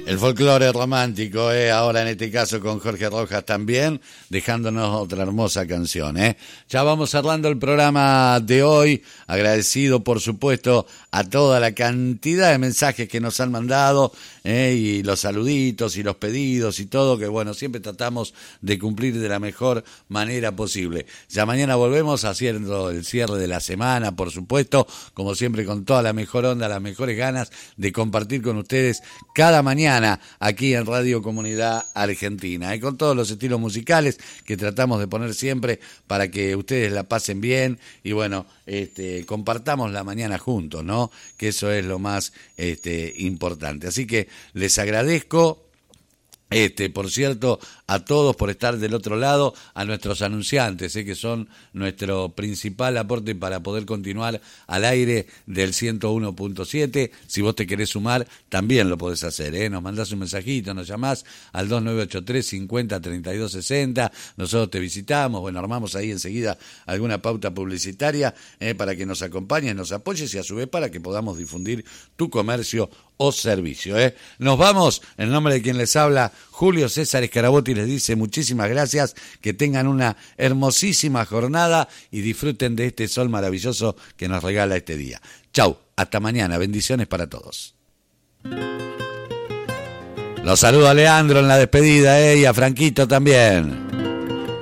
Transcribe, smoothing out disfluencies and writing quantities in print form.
El folclore romántico, ahora en este caso con Jorge Rojas también, dejándonos otra hermosa canción. Ya vamos cerrando el programa de hoy, agradecido por supuesto a toda la cantidad de mensajes que nos han mandado, y los saluditos y los pedidos y todo, que bueno, siempre tratamos de cumplir de la mejor manera posible. Ya mañana volvemos haciendo el cierre de la semana, por supuesto, como siempre con toda la mejor onda, las mejores ganas de compartir con ustedes cada mañana aquí en Radio Comunidad Argentina, con todos los estilos musicales que tratamos de poner siempre para que ustedes la pasen bien y bueno, compartamos la mañana juntos, ¿no? Que eso es lo más importante. Así que les agradezco. Por cierto, a todos por estar del otro lado, a nuestros anunciantes, que son nuestro principal aporte para poder continuar al aire del 101.7. Si vos te querés sumar, también lo podés hacer, nos mandás un mensajito, nos llamás al 2983 50 32 60, nosotros te visitamos, bueno, armamos ahí enseguida alguna pauta publicitaria para que nos acompañes, nos apoyes y a su vez para que podamos difundir tu comercio o servicio. Nos vamos, en nombre de quien les habla, Julio César Escarabotti, les dice muchísimas gracias, que tengan una hermosísima jornada y disfruten de este sol maravilloso que nos regala este día. Chau, hasta mañana, bendiciones para todos. Los saludo a Leandro en la despedida, y a Franquito también.